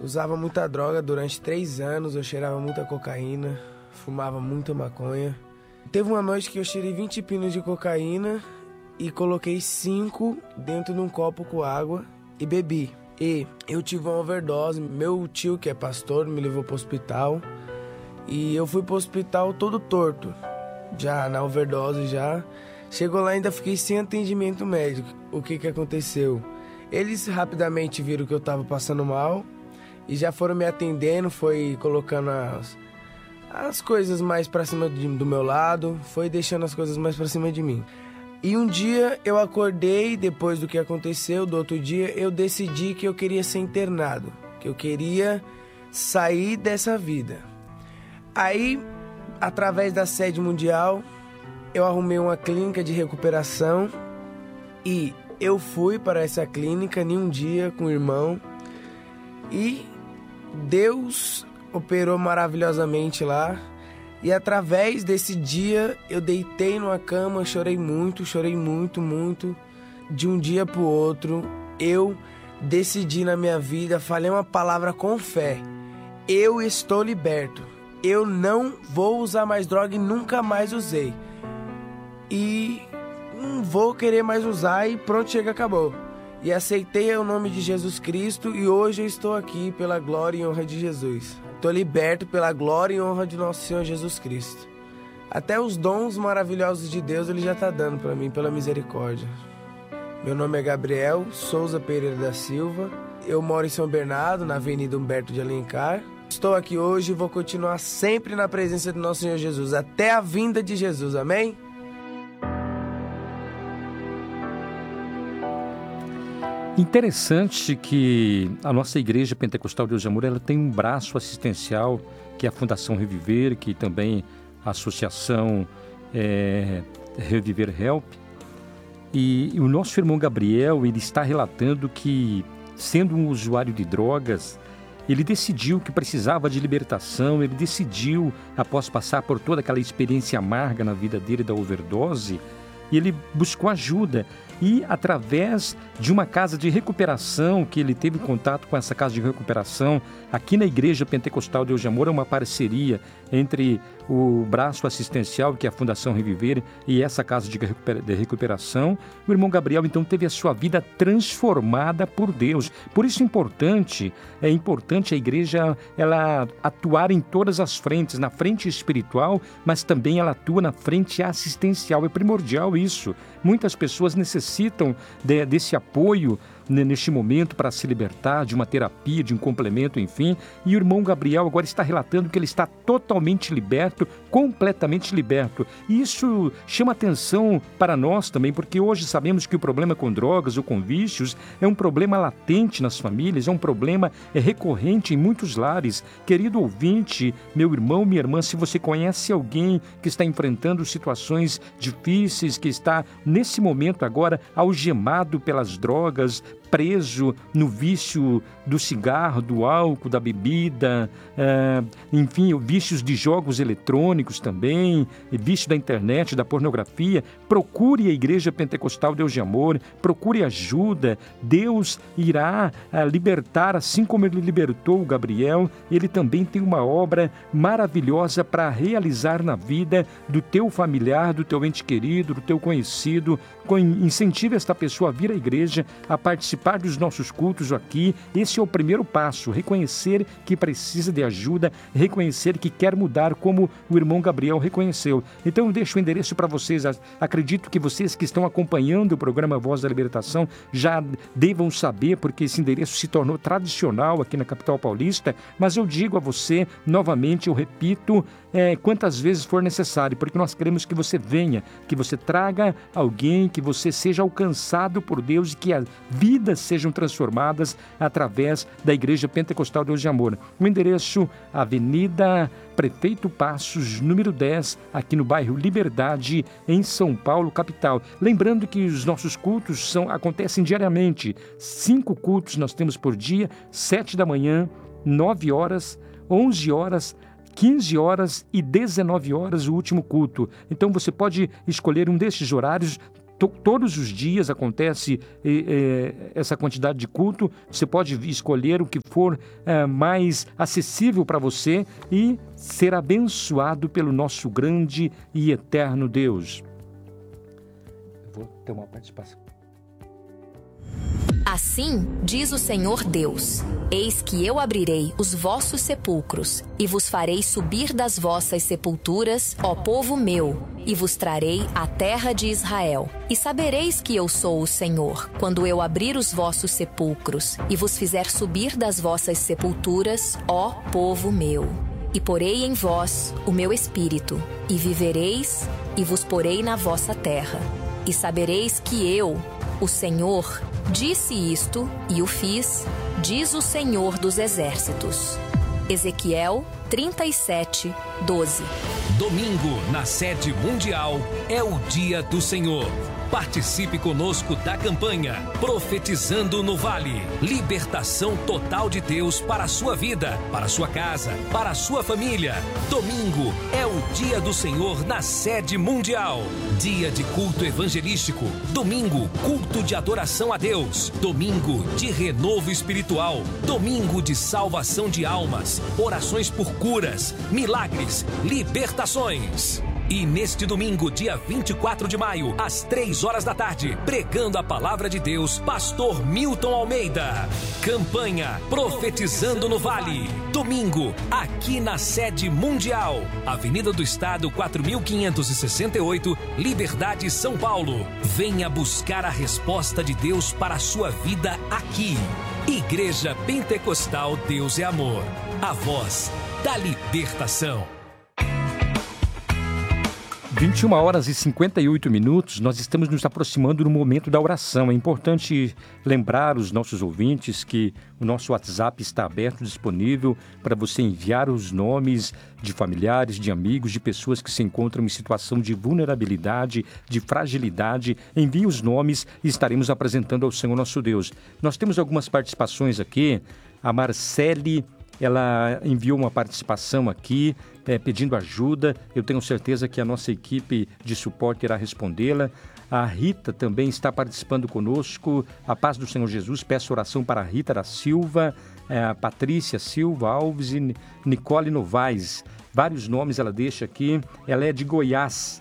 Usava muita droga durante 3 anos, eu cheirava muita cocaína, fumava muita maconha. Teve uma noite que eu cheirei 20 pinos de cocaína e coloquei 5 dentro de um copo com água e bebi. E eu tive uma overdose, meu tio, que é pastor, me levou pro hospital. E eu fui pro hospital todo torto, já na overdose já. Chegou lá e ainda fiquei sem atendimento médico. O que aconteceu? Eles rapidamente viram que eu tava passando mal e já foram me atendendo, foi colocando as coisas mais pra cima do meu lado, foi deixando as coisas mais pra cima de mim. E um dia eu acordei, depois do que aconteceu, do outro dia, eu decidi que eu queria ser internado, que eu queria sair dessa vida. Aí, através da sede mundial, eu arrumei uma clínica de recuperação e eu fui para essa clínica em um dia com o irmão e Deus operou maravilhosamente lá. E através desse dia eu deitei numa cama, chorei muito. De um dia pro outro, eu decidi na minha vida, falei uma palavra com fé. Eu estou liberto. Eu não vou usar mais droga e nunca mais usei. E não vou querer mais usar e pronto, chega, acabou. E aceitei o nome de Jesus Cristo e hoje eu estou aqui pela glória e honra de Jesus. Estou liberto pela glória e honra de nosso Senhor Jesus Cristo. Até os dons maravilhosos de Deus Ele já está dando para mim, pela misericórdia. Meu nome é Gabriel Souza Pereira da Silva. Eu moro em São Bernardo, na Avenida Humberto de Alencar. Estou aqui hoje e vou continuar sempre na presença do nosso Senhor Jesus, até a vinda de Jesus, amém? Interessante que a nossa Igreja Pentecostal Deus de Amor, ela tem um braço assistencial, que é a Fundação Reviver, que também a Associação Reviver Help. E o nosso irmão Gabriel, ele está relatando que, sendo um usuário de drogas, ele decidiu que precisava de libertação, ele decidiu, após passar por toda aquela experiência amarga na vida dele da overdose, ele buscou ajuda. E através de uma casa de recuperação, que ele teve contato com essa casa de recuperação, aqui na Igreja Pentecostal Deus de Amor, é uma parceria entre o braço assistencial, que é a Fundação Reviver, e essa casa de recuperação. O irmão Gabriel, então, teve a sua vida transformada por Deus. Por isso é importante a igreja ela atuar em todas as frentes, na frente espiritual, mas também ela atua na frente assistencial. É primordial isso. Muitas pessoas necessitam desse apoio neste momento para se libertar de uma terapia, de um complemento, enfim. E o irmão Gabriel agora está relatando que ele está totalmente liberto, completamente liberto. E isso chama atenção para nós também, porque hoje sabemos que o problema com drogas ou com vícios é um problema latente nas famílias, é um problema recorrente em muitos lares. Querido ouvinte, meu irmão, minha irmã, se você conhece alguém que está enfrentando situações difíceis, que está nesse momento agora algemado pelas drogas, preso no vício do cigarro, do álcool, da bebida, enfim, vícios de jogos eletrônicos também, vício da internet, da pornografia, procure a Igreja Pentecostal Deus de Amor, procure ajuda. Deus irá libertar, assim como Ele libertou o Gabriel. Ele também tem uma obra maravilhosa para realizar na vida do teu familiar, do teu ente querido, do teu conhecido. Incentive esta pessoa a vir à igreja, a participar dos nossos cultos aqui. Esse é o primeiro passo, reconhecer que precisa de ajuda, reconhecer que quer mudar, como o irmão Gabriel reconheceu. Então eu deixo o endereço para vocês. Acredito que vocês que estão acompanhando o programa Voz da Libertação já devam saber, porque esse endereço se tornou tradicional aqui na capital paulista, mas eu digo a você, novamente, eu repito, quantas vezes for necessário, porque nós queremos que você venha, que você traga alguém, que você seja alcançado por Deus e que as vidas sejam transformadas através da Igreja Pentecostal Deus de Amor. O endereço, Avenida Prefeito Passos, número 10, aqui no bairro Liberdade, em São Paulo, capital. Lembrando que os nossos cultos acontecem diariamente. 5 cultos nós temos por dia, 7 da manhã, 9 horas, 11 horas, 15 horas e 19 horas o último culto. Então você pode escolher um desses horários. Todos os dias acontece essa quantidade de culto. Você pode escolher o que for mais acessível para você e ser abençoado pelo nosso grande e eterno Deus. Vou ter uma participação. Assim diz o Senhor Deus: eis que eu abrirei os vossos sepulcros e vos farei subir das vossas sepulturas, ó povo meu, e vos trarei à terra de Israel. E sabereis que eu sou o Senhor, quando eu abrir os vossos sepulcros e vos fizer subir das vossas sepulturas, ó povo meu. E porei em vós o meu espírito, e vivereis, e vos porei na vossa terra. E sabereis que eu, o Senhor, disse isto e o fiz, diz o Senhor dos Exércitos. Ezequiel 37:12. Domingo, na sede mundial, é o Dia do Senhor. Participe conosco da campanha Profetizando no Vale. Libertação total de Deus para a sua vida, para a sua casa, para a sua família. Domingo é o Dia do Senhor na sede mundial. Dia de culto evangelístico. Domingo, culto de adoração a Deus. Domingo de renovo espiritual. Domingo de salvação de almas. Orações por curas, milagres, libertações. E neste domingo, dia 24 de maio, às 3 horas da tarde, pregando a palavra de Deus, pastor Milton Almeida. Campanha Profetizando no Vale. Domingo, aqui na sede mundial. Avenida do Estado, 4568, Liberdade, São Paulo. Venha buscar a resposta de Deus para a sua vida aqui. Igreja Pentecostal Deus é Amor. A voz da libertação. 21h58, nós estamos nos aproximando do momento da oração. É importante lembrar os nossos ouvintes que o nosso WhatsApp está aberto, disponível para você enviar os nomes de familiares, de amigos, de pessoas que se encontram em situação de vulnerabilidade, de fragilidade. Envie os nomes e estaremos apresentando ao Senhor nosso Deus. Nós temos algumas participações aqui. A Marcele, ela enviou uma participação aqui, pedindo ajuda. Eu tenho certeza que a nossa equipe de suporte irá respondê-la. A Rita também está participando conosco. A paz do Senhor Jesus. Peço oração para a Rita da Silva, a Patrícia Silva Alves e Nicole Novaes. Vários nomes ela deixa aqui. Ela é de Goiás.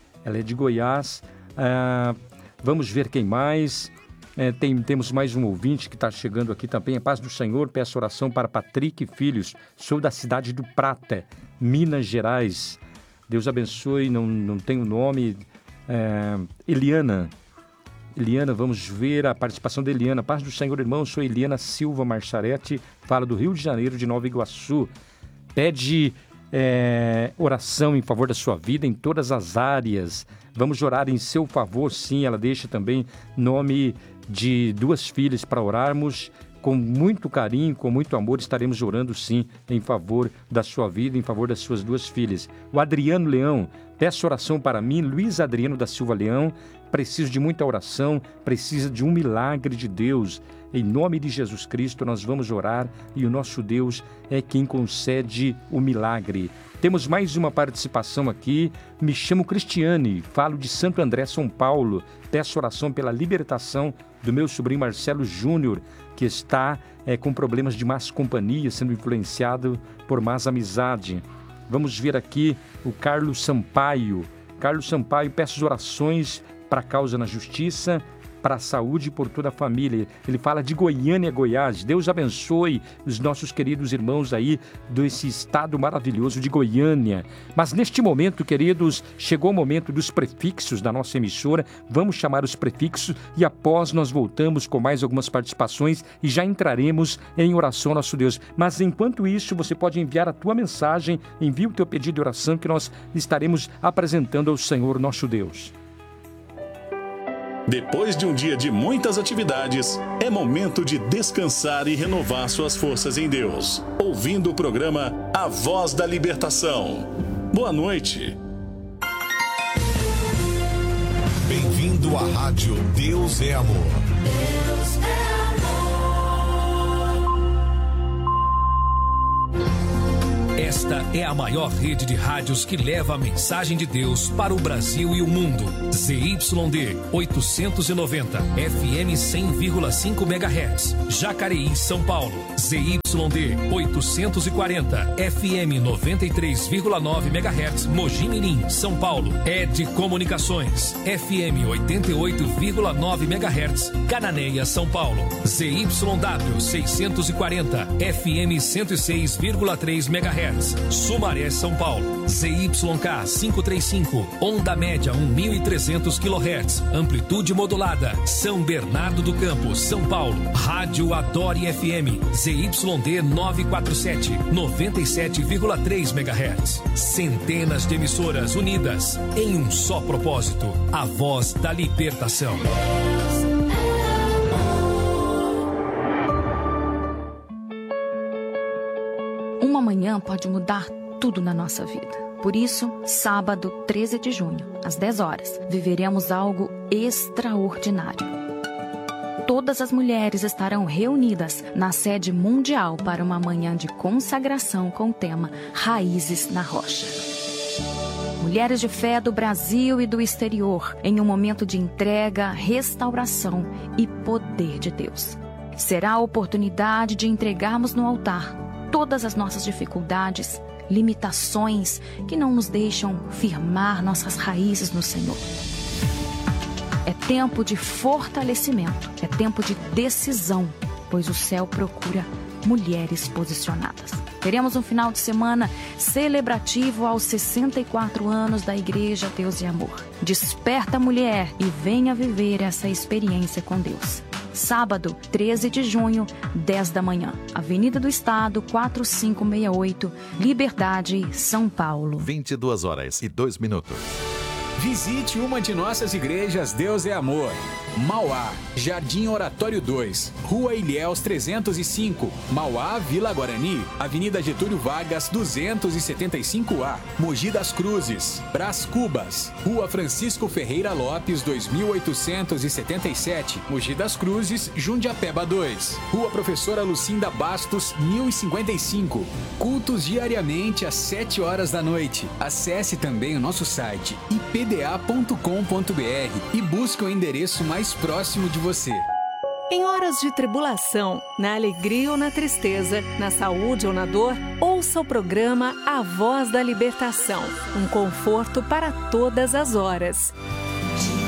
Vamos ver quem mais. Temos mais um ouvinte que está chegando aqui também. A paz do Senhor, peço oração para Patrick Filhos. Sou da cidade do Prata, Minas Gerais. Deus abençoe, não tenho nome. Eliana, vamos ver a participação da Eliana. Paz do Senhor, irmão, sou Eliana Silva Marcharete, falo do Rio de Janeiro, de Nova Iguaçu. Pede oração em favor da sua vida em todas as áreas. Vamos orar em seu favor, sim. Ela deixa também nome de 2 filhas para orarmos. Com muito carinho, com muito amor, estaremos orando, sim, em favor da sua vida, em favor das suas 2 filhas. O Adriano Leão, peço oração para mim, Luiz Adriano da Silva Leão. Preciso de muita oração, precisa de um milagre de Deus. Em nome de Jesus Cristo, nós vamos orar e o nosso Deus é quem concede o milagre. Temos mais uma participação aqui. Me chamo Cristiane, falo de Santo André, São Paulo. Peço oração pela libertação do meu sobrinho Marcelo Júnior, que está com problemas de más companhia, sendo influenciado por más amizade. Vamos ver aqui o Carlos Sampaio. Carlos Sampaio, peço orações para a causa na justiça, para a saúde e por toda a família. Ele fala de Goiânia, Goiás. Deus abençoe os nossos queridos irmãos aí desse estado maravilhoso de Goiânia. Mas neste momento, queridos, chegou o momento dos prefixos da nossa emissora. Vamos chamar os prefixos e após nós voltamos com mais algumas participações e já entraremos em oração ao nosso Deus. Mas enquanto isso, você pode enviar a tua mensagem, envie o teu pedido de oração que nós estaremos apresentando ao Senhor nosso Deus. Depois de um dia de muitas atividades, é momento de descansar e renovar suas forças em Deus, ouvindo o programa A Voz da Libertação. Boa noite. Bem-vindo à Rádio Deus é Amor. Deus é amor. Esta é a maior rede de rádios que leva a mensagem de Deus para o Brasil e o mundo. ZYD 890, FM 100,5 MHz, Jacareí, São Paulo. ZYD 840, FM 93,9 MHz, Mogi Mirim, São Paulo. ED Comunicações, FM 88,9 MHz, Cananéia, São Paulo. ZYW 640, FM 106,3 MHz, Sumaré, São Paulo. ZYK 535, onda média 1.300 kHz, amplitude modulada, São Bernardo do Campo, São Paulo. Rádio Adore FM, ZYD 947, 97,3 MHz. Centenas de emissoras unidas em um só propósito, a voz da libertação. Uma manhã pode mudar tudo na nossa vida. Por isso, sábado 13 de junho, às 10 horas, viveremos algo extraordinário. Todas as mulheres estarão reunidas na sede mundial para uma manhã de consagração com o tema Raízes na Rocha. Mulheres de fé do Brasil e do exterior, em um momento de entrega, restauração e poder de Deus. Será a oportunidade de entregarmos no altar todas as nossas dificuldades, limitações que não nos deixam firmar nossas raízes no Senhor. É tempo de fortalecimento, é tempo de decisão, pois o céu procura mulheres posicionadas. Teremos um final de semana celebrativo aos 64 anos da Igreja Deus e Amor. Desperta, mulher, e venha viver essa experiência com Deus. Sábado, 13 de junho, 10 da manhã. Avenida do Estado, 4568, Liberdade, São Paulo. 22h02. Visite uma de nossas igrejas Deus é Amor. Mauá, Jardim Oratório 2, Rua Ilhéus 305, Mauá, Vila Guarani, Avenida Getúlio Vargas 275A, Mogi das Cruzes, Brás Cubas, Rua Francisco Ferreira Lopes 2877, Mogi das Cruzes, Jundiapeba 2, Rua Professora Lucinda Bastos 1055. Cultos diariamente às 7 horas da noite. Acesse também o nosso site ipda.com.br e busque o endereço mais próximo de você. Em horas de tribulação, na alegria ou na tristeza, na saúde ou na dor, ouça o programa A Voz da Libertação. Um conforto para todas as horas.